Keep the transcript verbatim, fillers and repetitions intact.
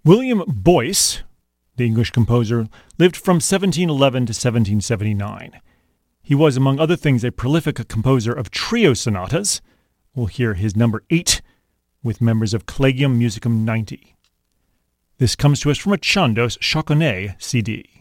William Boyce, the English composer, lived from seventeen eleven to seventeen seventy-nine. He was, among other things, a prolific composer of trio sonatas. We'll hear his number eight with members of Collegium Musicum ninety. This comes to us from a Chandos Chaconnay C D.